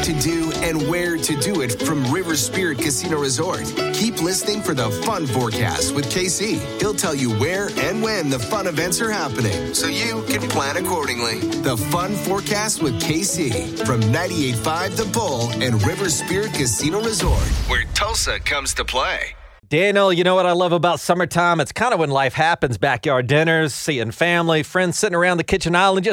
to do and where to do it from River Spirit Casino Resort. Keep listening for the Fun Forecast with KC. He'll tell you where and when the fun events are happening, so you can plan accordingly. The Fun Forecast with KC from 98.5 The Bull and River Spirit Casino Resort, where Tulsa comes to play. Daniel, you know what I love about summertime? It's kind of when life happens. Backyard dinners, seeing family, friends sitting around the kitchen island, just